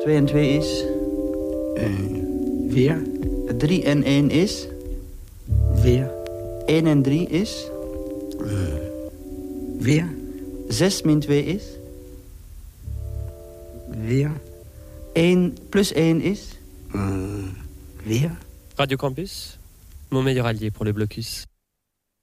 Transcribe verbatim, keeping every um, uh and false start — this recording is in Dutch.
twee en twee is? Uh, weer. drie en één is? Weer. één en drie is? Uh, weer. zes min twee is? Weer. één plus één is? Uh, weer. Radio Campus, mon meilleur allié pour le blocus.